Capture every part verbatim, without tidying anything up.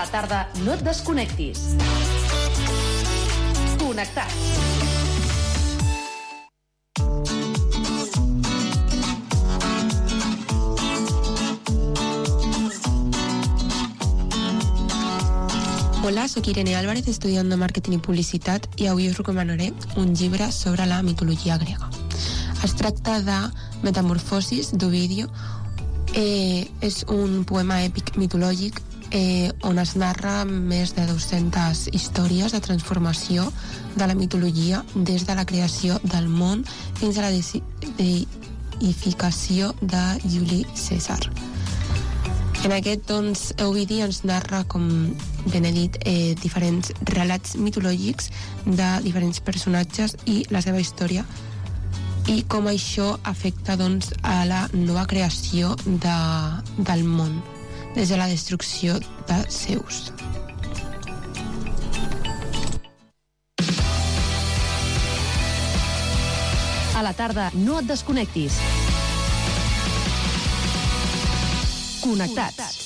tarda no et desconnectis. Connectats. Hola, soc Irene Álvarez, estudiant de Màrqueting i Publicitat, i avui us recomanaré un llibre sobre la mitologia grega. Es tracta de Metamorfosis, d'Ovidio. Eh, és un poema èpic mitològic eh, on es narra més de dues-centes històries de transformació de la mitologia des de la creació del món fins a la deificació de Juli Cèsar. En aquest, doncs, Ovidi ens narra, com ben he dit, eh, diferents relats mitològics de diferents personatges i la seva història, i com això afecta, doncs, a la nova creació de, del món, des de la destrucció de Zeus. A la tarda no et desconnectis. Connectats.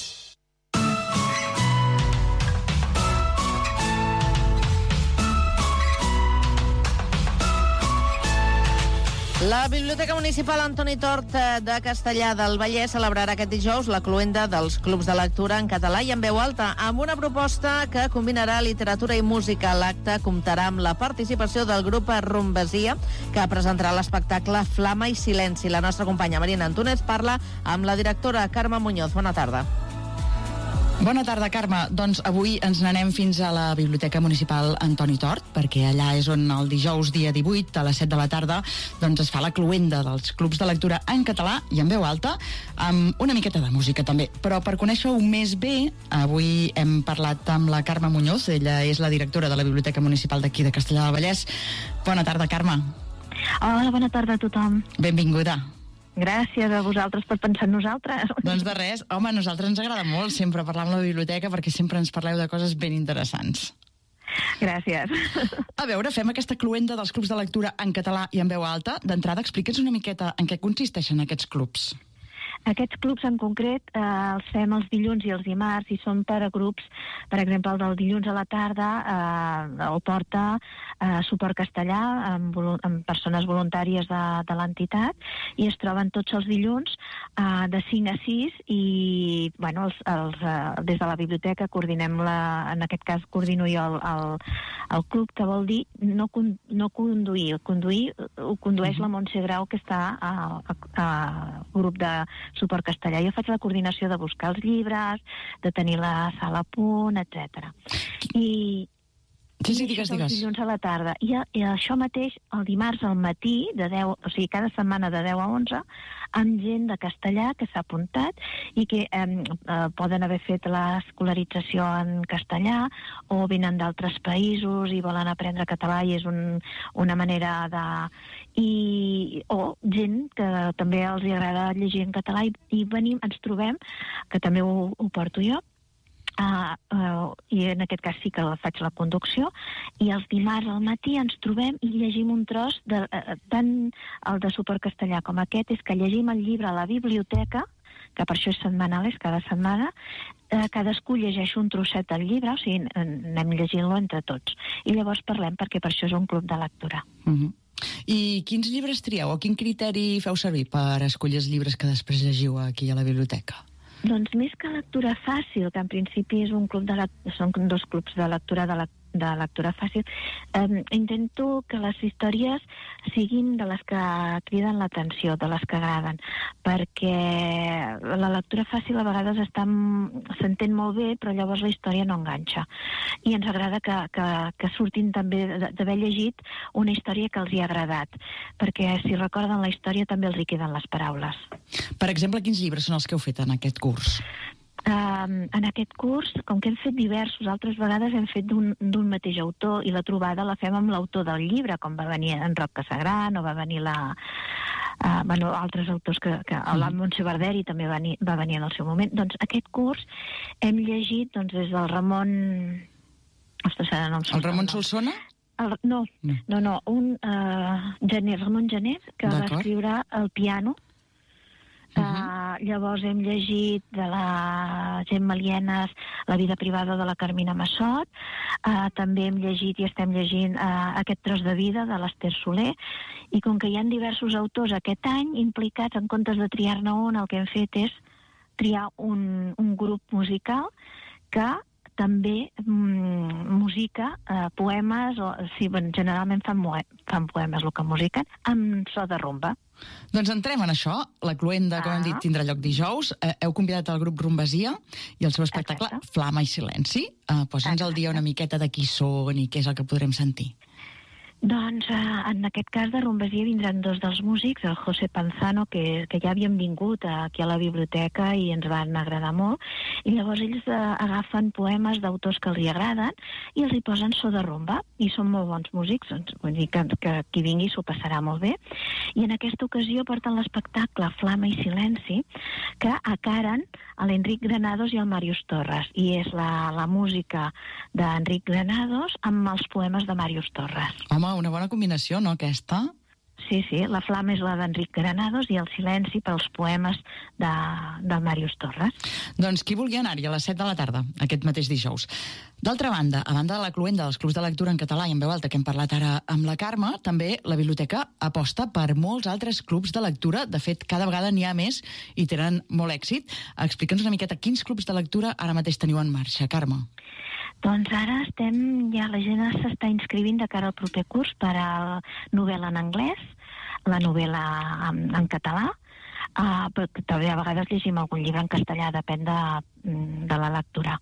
La Biblioteca Municipal Antoni Tort de Castellar del Vallès celebrarà aquest dijous la cloenda dels clubs de lectura en català i en veu alta, amb una proposta que combinarà literatura i música. L'acte comptarà amb la participació del grup Rumbasia, que presentarà l'espectacle Flama i Silenci. La nostra companya Marina Antúnez parla amb la directora Carme Muñoz. Bona tarda. Bona tarda, Carme. Doncs avui ens n'anem fins a la Biblioteca Municipal Antoni Tort, perquè allà és on el dijous dia divuit a les set de la tarda doncs es fa la cloenda dels clubs de lectura en català i en veu alta, amb una miqueta de música també. Però per conèixer-ho més bé, avui hem parlat amb la Carme Muñoz. Ella és la directora de la Biblioteca Municipal d'aquí de Castellar del Vallès. Bona tarda, Carme. Hola, bona tarda a tothom. Benvinguda. Gràcies a vosaltres per pensar en nosaltres. Doncs de res. Home, a nosaltres ens agrada molt sempre parlar amb la biblioteca perquè sempre ens parleu de coses ben interessants. Gràcies. A veure, fem aquesta cloenda dels clubs de lectura en català i en veu alta. D'entrada, explica'ns una miqueta en què consisteixen aquests clubs. Aquests clubs en concret eh, els fem els dilluns i els dimarts i són per a grups, per exemple el del dilluns a la tarda eh, el porta eh, Suport Castellà amb, amb persones voluntàries de, de l'entitat, i es troben tots els dilluns eh, de cinc a sis i bueno, els, els, eh, des de la biblioteca coordinem la, en aquest cas coordino jo el, el, el club, que vol dir no, con, no conduir, conduir ho condueix la Montse Grau, que està al grup de Suport Castellà. Jo faig la coordinació de buscar els llibres, de tenir la sala a punt, etcètera. I, sí, sí, digues, digues. Dilluns a la tarda. I, I això mateix el dimarts al matí, de deu, o sigui, cada setmana de deu a onze, amb gent de castellà que s'ha apuntat i que eh, eh, poden haver fet l'escolarització en castellà o venen d'altres països i volen aprendre català i és un, una manera de... I, o gent que també els agrada llegir en català i, i venim, ens trobem, que també ho, ho porto jo, Uh, uh, i en aquest cas sí que faig la conducció, i els dimarts al matí ens trobem i llegim un tros de, uh, tant el de Suport Castellà com aquest és que llegim el llibre a la biblioteca, que per això és setmanal, és cada setmana, uh, cadascú llegeix un trosset del llibre, o sigui, anem llegint-lo entre tots i llavors parlem, perquè per això és un club de lectura. Uh-huh. I quins llibres trieu o quin criteri feu servir per escollir els llibres que després llegiu aquí a la biblioteca? Doncs més que lectura fàcil, que en principi és un club de lectura, són dos clubs de lectura de, la, de lectura fàcil, eh, intento que les històries siguin de les que criden l'atenció, de les que agraden, perquè la lectura fàcil a vegades està, s'entén molt bé, però llavors la història no enganxa. I ens agrada que, que, que surtin també d'haver llegit una història que els hi ha agradat, perquè si recorden la història també els hi queden les paraules. Per exemple, quins llibres són els que heu fet en aquest curs? Uh, en aquest curs, com que hem fet diversos, altres vegades hem fet d'un mateix autor i la trobada la fem amb l'autor del llibre, com va venir en Roc Casagran o va venir la... Uh, bueno, altres autors que, que mm. la Montse Barderi també va venir, va venir en el seu moment. Doncs aquest curs hem llegit doncs, des del Ramon... Ostres, ara no em surt el Ramon Solsona? El, no, no, no, no, un uh, Gener, Ramon Gener, que va escriure El piano. Uh-huh. Uh, Uh, llavors hem llegit de la Gemma Lienas La vida privada de la Carmina Massot, uh, també hem llegit i estem llegint uh, Aquest tros de vida de l'Ester Soler, i com que hi ha diversos autors aquest any implicats, en comptes de triar-ne un, el que hem fet és triar un, un grup musical que també mm, musica eh, poemes, o sí, bueno, generalment fan, fan poemes el que musiquen, amb so de rumba. Doncs entrem en això. La Cluenda, ah. com hem dit, tindrà lloc dijous. Eh, heu convidat el grup Rumbasia i el seu espectacle Exacte. Flama i silenci. Eh, Posa'ns al dia una miqueta de qui són i què és el que podrem sentir. Doncs eh, en aquest cas de Rumbasia vindran dos dels músics, el José Panzano, que, que ja havien vingut aquí a la biblioteca i ens van agradar molt, i llavors ells eh, agafen poemes d'autors que els hi agraden i els hi posen so de rumba, i són molt bons músics, doncs, vull dir que, que qui vingui s'ho passarà molt bé. I en aquesta ocasió porten l'espectacle Flama i silenci, que acaren a l'Enric Granados i al Màrius Torres, i és la, la música d'Enric Granados amb els poemes de Màrius Torres. Home, una bona combinació, no, aquesta? Sí, sí, la Flama és la d'Enric Granados i el silenci pels poemes de, del Màrius Torres. Doncs qui vulgui anar-hi a les set de la tarda, aquest mateix dijous. D'altra banda, a banda de la cluenda dels clubs de lectura en català i en veu alta que hem parlat ara amb la Carme, també la biblioteca aposta per molts altres clubs de lectura. De fet, cada vegada n'hi ha més i tenen molt èxit. Explica'ns una miqueta quins clubs de lectura ara mateix teniu en marxa, Carme. Doncs ara estem, ja la gent s'està inscrivint de cara al proper curs per a la novel·la en anglès, la novel·la en, en català, uh, però també a vegades llegim algun llibre en castellà, depèn de, de la lectura.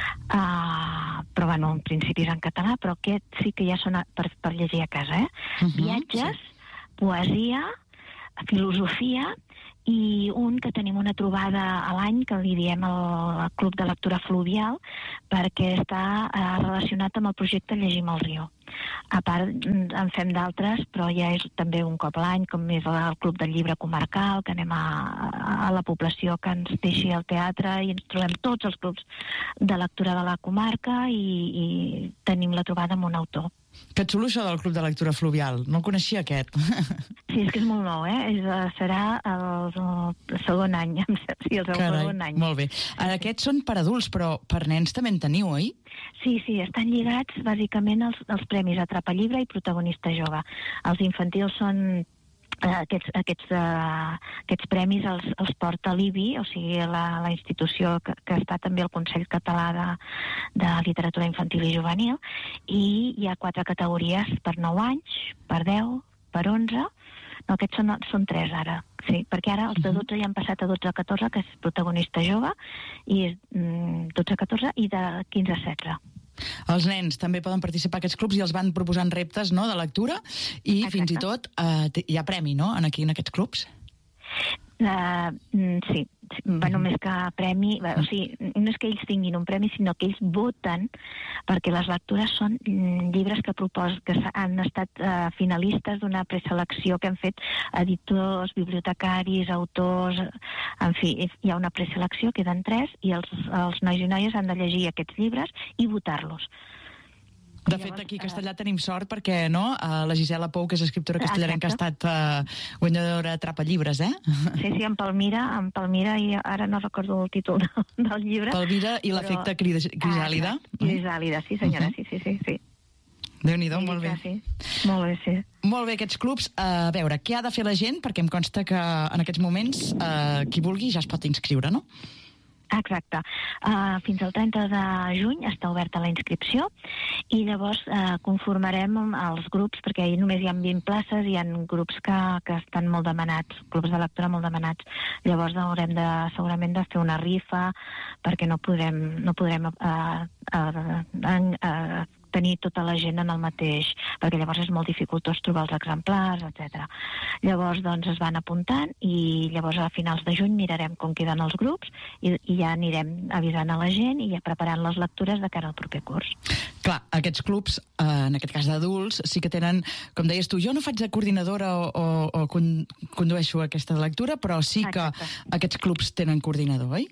Uh, però bueno, en principi és en català, però aquest sí que ja són a, per, per llegir a casa, eh? Uh-huh, Viatges, sí. Poesia, filosofia, i un que tenim una trobada a l'any que li diem el Club de Lectura Fluvial, perquè està eh, relacionat amb el projecte Llegim al Riu. A part, en fem d'altres, però ja és també un cop a l'any, com és el Club del Llibre Comarcal, que anem a, a la població que ens deixi el teatre i ens trobem tots els clubs de lectura de la comarca i, i tenim la trobada amb un autor. Que xulo això del Club de Lectura Fluvial. No el coneixia, aquest. Sí, és que és molt nou, eh? És, serà el, el segon any. Sí, el Carai, segon any. Molt bé. Ara, aquests són per adults, però per nens també en teniu, oi? Sí, sí, estan lligats bàsicament als, als premis Atrapa Llibre i Protagonista Jove. Els infantils són... Uh, aquests, aquests, uh, aquests premis els, els porta l'I B I, o sigui, la, la institució que, que està també al Consell Català de, de Literatura Infantil i Juvenil, i hi ha quatre categories per nou anys, per deu, per onze, no, aquests són, són tres ara, sí, perquè ara els de dotze ja han passat a dotze a catorze, que és Protagonista Jove, i és mm, dotze a catorze, i de quinze a setze. Els nens també poden participar a aquests clubs i els van proposant reptes, no?, de lectura, i Exacte. Fins i tot eh, hi ha premi, no?, en aquí en aquests clubs? Uh, sí, bueno, més que premi, o sigui, no és que ells tinguin un premi, sinó que ells voten, perquè les lectures són llibres que propos, que han estat uh, finalistes d'una preselecció que han fet editors, bibliotecaris, autors, en fi, hi ha una preselecció, queden tres, i els, els nois i noies han de llegir aquests llibres i votar-los. De fet, aquí a Castellà tenim sort perquè, no?, la Gisela Pou, que és escriptora castellarenca, que ha estat uh, guanyadora Atrapa Llibres, eh? Sí, sí, en Palmira, en Palmira, i ara no recordo el títol del, del llibre. Palmira i però... l'efecte crisàlida. Ah, crisàlida, sí senyora, uh-huh. sí, sí, sí, sí. Déu-n'hi-do, molt bé. Sí. Molt bé, sí. Molt bé, aquests clubs. Uh, a veure, què ha de fer la gent? Perquè em consta que en aquests moments uh, qui vulgui ja es pot inscriure, no? Exacte. Uh, fins al trenta de juny està oberta la inscripció i llavors uh, conformarem els grups, perquè ahir només hi ha vint places i hi ha grups que, que estan molt demanats, clubs de lectura molt demanats. Llavors haurem de, segurament de fer una rifa perquè no podrem, no podrem uh, uh, uh, uh, tenir tota la gent en el mateix, perquè llavors és molt dificultós trobar els exemplars, etcètera. Llavors, doncs, es van apuntant i llavors a finals de juny mirarem com queden els grups i, i ja anirem avisant a la gent i ja preparant les lectures de cara al proper curs. Clar, aquests clubs, eh, en aquest cas d'adults, sí que tenen, com deies tu, jo no faig de coordinadora o, o, o con, condueixo aquesta lectura, però sí que Exacte. Aquests clubs tenen coordinador, oi?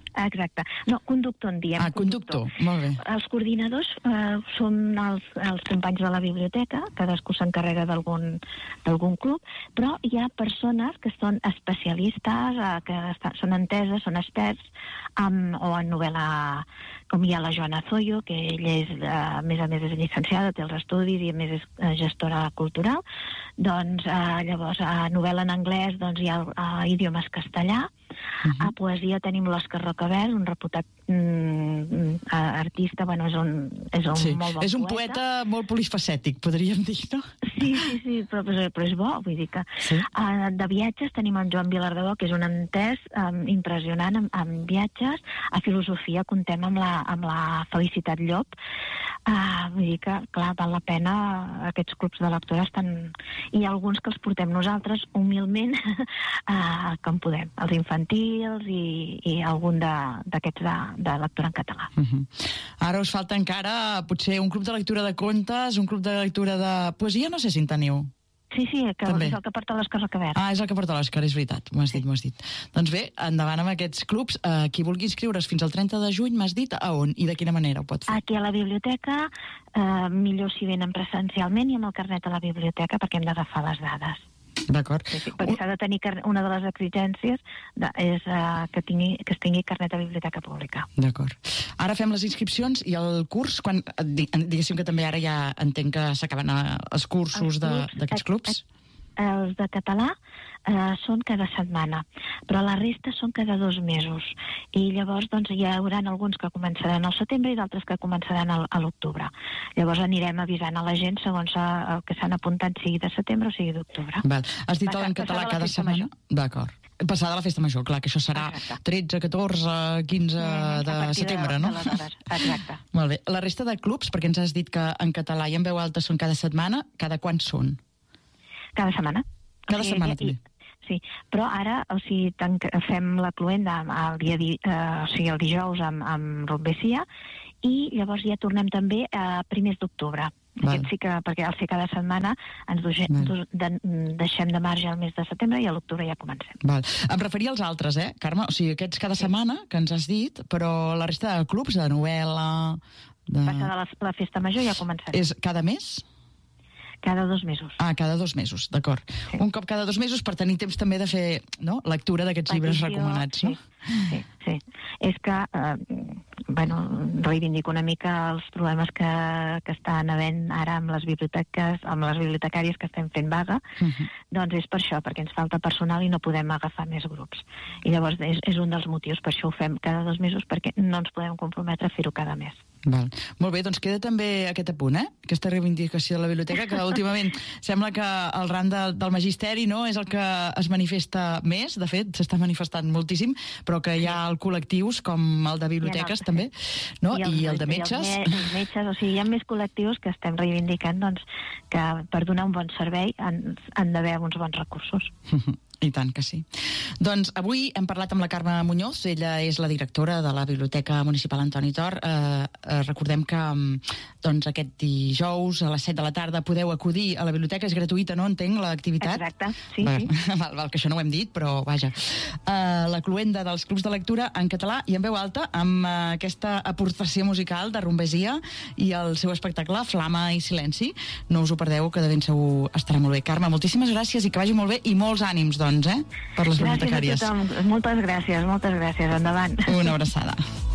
Exacte. No, conductor en diem. Ah, conductor. conductor. Molt bé. Els coordinadors eh, són els, els companys de la biblioteca, cadascú s'encarrega d'algun d'algun club, però hi ha persones que són especialistes, eh, que estan, són enteses, són experts, amb, o en novel·la, com hi ha la Joana Zoyo, que ella és, eh, a més a més és llicenciada, té els estudis i a més és eh, gestora cultural. Doncs eh, llavors a novel·la en anglès doncs hi ha eh, idiomes castellà. Uh-huh. A poesia tenim l'Òscar Rocabert, un reputat mm, artista, bueno, és un, és un sí. molt bon és un poeta. poeta molt polifacètic, podríem dir, no? Sí, sí, sí, però, però és bo, vull dir que... Sí. Uh, de viatges tenim en Joan Vilardebó, que és un entès um, impressionant en, en viatges. A filosofia contem amb la, amb la Felicitat Llop. Uh, vull dir que, clar, val la pena, aquests clubs de lectura estan... Hi ha alguns que els portem nosaltres, humilment, uh, com podem, els infantils i, i algun d'aquests de, de, de lectura en català. Uh-huh. Ara us falta encara, potser, un club de lectura de contes, un club de lectura de poesia, no sé si en teniu. Sí, sí, que També. És el que porta l'Òscar Rocabert. Ah, és el que porta l'Òscar, és veritat, m'ho has dit, m'ho has dit. Doncs bé, endavant amb aquests clubs. Eh, qui vulgui inscriure's fins al trenta de juny, m'has dit, a on i de quina manera ho pot fer? Aquí a la biblioteca, eh, millor si venen presencialment i amb el carnet a la biblioteca, perquè hem d'agafar les dades. D'acord. Sí, sí, perquè s'ha de tenir carnet, una de les exigències de, és uh, que, tingui, que es tingui carnet a biblioteca pública. D'acord. Ara fem les inscripcions i el curs, quan, diguéssim que també ara ja entenc que s'acaben els cursos d'aquests clubs. Els de català eh, són cada setmana, però la resta són cada dos mesos. I llavors doncs, hi haurà alguns que començaran al setembre i d'altres que començaran al, a l'octubre. Llavors anirem avisant a la gent segons el que s'han apuntat, sigui de setembre o sigui d'octubre. Has dit en català cada setmana? D'acord. Passada la festa major, clar, que això serà exacte. tretze, catorze, quinze de setembre, de, no? De exacte. Molt bé. La resta de clubs, perquè ens has dit que en català i en veu alta són cada setmana, cada quan són? Cada setmana. Cada o sigui, setmana, i, també. Sí, però ara, o sigui, tant que fem la cluenda el dia di, eh, o sigui, el dijous amb, amb Rumbesia i llavors ja tornem també a primers d'octubre. Sí que, perquè al ser cada setmana ens deixem de, deixem de marge al mes de setembre i a l'octubre ja comencem. Val. Em referia als altres, eh, Carme? O sigui, aquests cada sí. setmana, que ens has dit, però la resta de clubs, de novel·la... De... Passada la, la festa major ja començarem. És cada mes? Cada dos mesos. Ah, cada dos mesos, d'acord. Sí. Un cop cada dos mesos per tenir temps també de fer no, lectura d'aquests llibres recomanats, no? Sí, sí, sí. És que, eh, bueno, reivindico una mica els problemes que, que estan havent ara amb les biblioteques, amb les bibliotecàries que estem fent vaga, uh-huh. doncs és per això, perquè ens falta personal i no podem agafar més grups. I llavors és, és un dels motius, per això ho fem cada dos mesos, perquè no ens podem comprometre a fer-ho cada mes. Val. Molt bé, doncs queda també aquest apunt, eh? Aquesta reivindicació de la biblioteca, que últimament sembla que el ram de, del magisteri no és el que es manifesta més, de fet, s'està manifestant moltíssim, però que hi ha el col·lectius com el de biblioteques el, també, no? I, els, I el de metges. I els, els metges, o sigui, hi ha més col·lectius que estem reivindicant doncs, que per donar un bon servei han, han d'haver uns bons recursos. I tant que sí. Doncs avui hem parlat amb la Carme Muñoz, ella és la directora de la Biblioteca Municipal Antoni Tort. Eh, eh, recordem que doncs, aquest dijous a les set de la tarda podeu acudir a la biblioteca, és gratuïta, no? Entenc, l'activitat? Exacte, sí, val, sí. Val, val, que això no ho hem dit, però vaja. Eh, la cluenda dels clubs de lectura en català i en veu alta, amb eh, aquesta aportació musical de Rumbesia i el seu espectacle Flama i Silenci. No us ho perdeu, que de ben segur estarà molt bé. Carme, moltíssimes gràcies i que vagi molt bé i molts ànims, doncs, eh, per les bibliotecàries. Gràcies a tothom. Moltes gràcies, moltes gràcies. Endavant. Una abraçada.